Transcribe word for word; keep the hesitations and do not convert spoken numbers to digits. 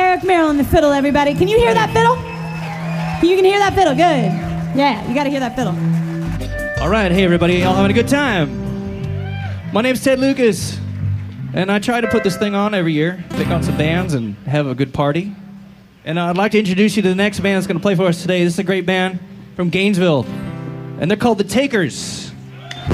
Eric Merrill on the fiddle, everybody. Can you hear that fiddle? You can hear that fiddle, good. Yeah, you gotta hear that fiddle. All right, hey everybody, all having a good time? My name's Ted Lucas, and I try to put this thing on every year, pick on some bands and have a good party. And uh, I'd like to introduce you to the next band that's gonna play for us today. This is a great band from Gainesville, and they're called The Takers.